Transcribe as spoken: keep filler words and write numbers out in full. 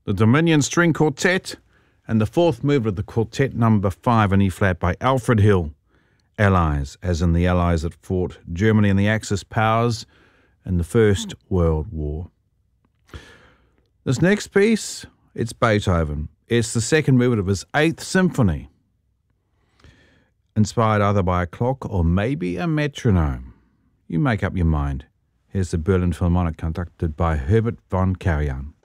the Dominion String Quartet, and the fourth movement of the quartet, number five in E-flat by Alfred Hill. Allies, as in the Allies that fought Germany and the Axis powers in the First World War. This next piece, it's Beethoven. It's the second movement of his Eighth Symphony, inspired either by a clock or maybe a metronome. You make up your mind. Here's the Berlin Philharmonic conducted by Herbert von Karajan.